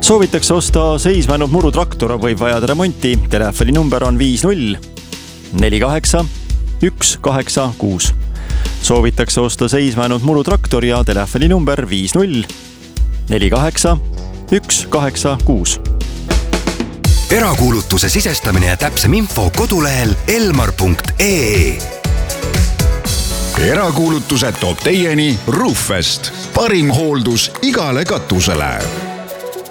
Soovitakse osta seisvänud murutraktor, võib vajada remonti. Telefoni number on 50 48 186. Soovitakse osta seisvänud murutraktor ja telefoni number 50 48 186. Erakuulutuse sisestamine ja täpsem info kodulehel elmar.ee. Erakuulutuse toob teieni Roofest. Parim hooldus igale katusele.